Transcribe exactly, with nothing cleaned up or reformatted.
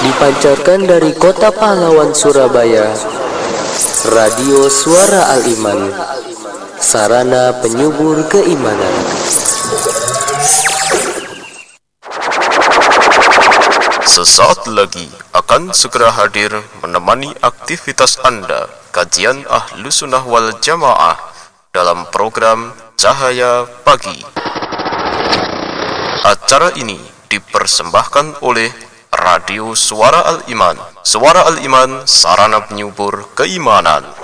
Dipancarkan dari Kota Pahlawan Surabaya, Radio Suara Al-Iman, sarana penyubur keimanan. Sesaat lagi akan segera hadir menemani aktivitas Anda, kajian Ahlus Sunnah wal Jamaah dalam program Cahaya Pagi. Acara ini dipersembahkan oleh Radio Suara Al-Iman. Suara Al-Iman, sarana penyubur keimanan.